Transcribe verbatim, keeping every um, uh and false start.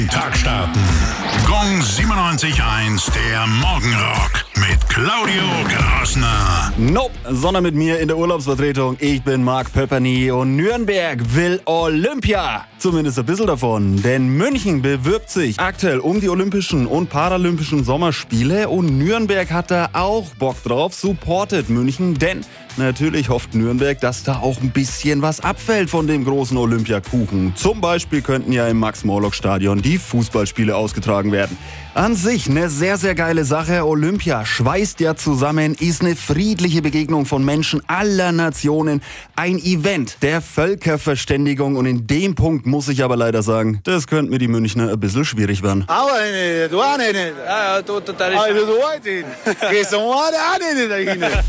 Tag starten. Gong siebenundneunzig Komma eins, der Morgenrock mit Claudio Grasner. Nope, sondern mit mir in der Urlaubsvertretung. Ich bin Marc Pöpperny und Nürnberg will Olympia. Zumindest ein bisschen davon, denn München bewirbt sich aktuell um die Olympischen und Paralympischen Sommerspiele und Nürnberg hat da auch Bock drauf, supportet München, denn natürlich hofft Nürnberg, dass da auch ein bisschen was abfällt von dem großen Olympiakuchen. Zum Beispiel könnten ja im Max-Morlock-Stadion die Fußballspiele ausgetragen werden. An sich eine sehr, sehr geile Sache. Olympia schweißt ja zusammen, ist eine friedliche Begegnung von Menschen aller Nationen. Ein Event der Völkerverständigung und in dem Punkt muss ich aber leider sagen, das könnte mir die Münchner ein bisschen schwierig werden. Aber nicht, du auch nicht. Ja, ja, du total. Also du auch nicht. Gehst du auch nicht da hinten.